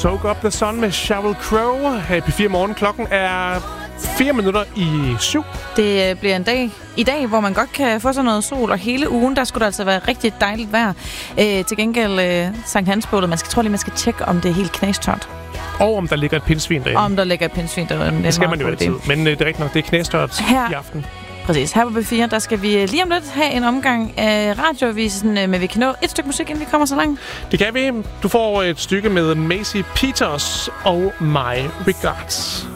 Soak Up The Sun med Sheryl Crow her i P4 Morgen. Klokken er 7:04. Det bliver en dag i dag, hvor man godt kan få sig noget sol, og hele ugen, der skulle der altså være rigtig dejligt vejr. Til gengæld Sankt Hansbålet, man skal tjekke, om det er helt knastørt. Og om der ligger et pindsvin derinde. Om der ligger et pindsvin derinde. Det skal man jo altid. Men det er rigtigt nok, det er knastørt i aften. Præcis. Her på B4, der skal vi lige om lidt have en omgang af radioavisen, men vi kan nå et stykke musik, inden vi kommer så langt. Det kan vi. Du får et stykke med Macy Peters og My Regards.